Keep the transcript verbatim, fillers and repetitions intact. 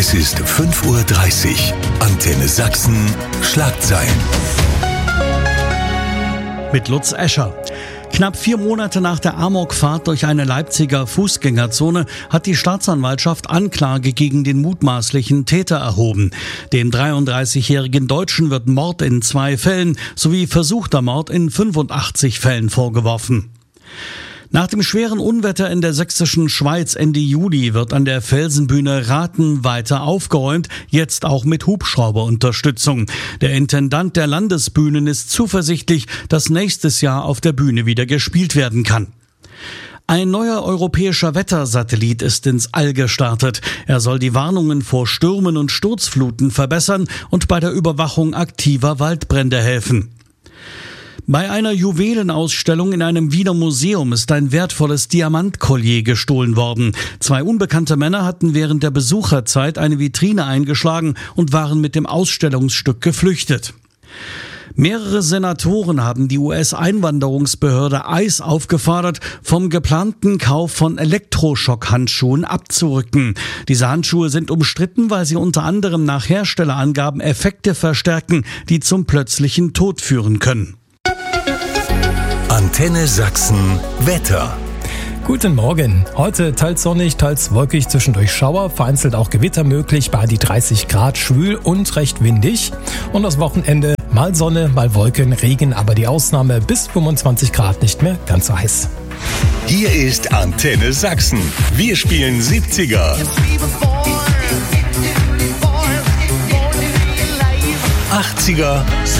Es ist fünf Uhr dreißig. Antenne Sachsen. Schlagzeilen. Mit Lutz Escher. Knapp vier Monate nach der Amokfahrt durch eine Leipziger Fußgängerzone hat die Staatsanwaltschaft Anklage gegen den mutmaßlichen Täter erhoben. Dem dreiunddreißigjährigen Deutschen wird Mord in zwei Fällen sowie versuchter Mord in fünfundachtzig Fällen vorgeworfen. Nach dem schweren Unwetter in der sächsischen Schweiz Ende Juli wird an der Felsenbühne Rathen weiter aufgeräumt, jetzt auch mit Hubschrauberunterstützung. Der Intendant der Landesbühnen ist zuversichtlich, dass nächstes Jahr auf der Bühne wieder gespielt werden kann. Ein neuer europäischer Wettersatellit ist ins All gestartet. Er soll die Warnungen vor Stürmen und Sturzfluten verbessern und bei der Überwachung aktiver Waldbrände helfen. Bei einer Juwelenausstellung in einem Wiener Museum ist ein wertvolles Diamantkollier gestohlen worden. Zwei unbekannte Männer hatten während der Besucherzeit eine Vitrine eingeschlagen und waren mit dem Ausstellungsstück geflüchtet. Mehrere Senatoren haben die U S-Einwanderungsbehörde I C E aufgefordert, vom geplanten Kauf von Elektroschockhandschuhen abzurücken. Diese Handschuhe sind umstritten, weil sie unter anderem nach Herstellerangaben Effekte verstärken, die zum plötzlichen Tod führen können. Antenne Sachsen Wetter. Guten Morgen. Heute teils sonnig, teils wolkig, zwischendurch Schauer, vereinzelt auch Gewitter möglich, bei die dreißig Grad, schwül und recht windig. Und das Wochenende mal Sonne, mal Wolken, Regen, aber die Ausnahme bis fünfundzwanzig Grad, nicht mehr ganz so heiß. Hier ist Antenne Sachsen. Wir spielen siebziger, achtziger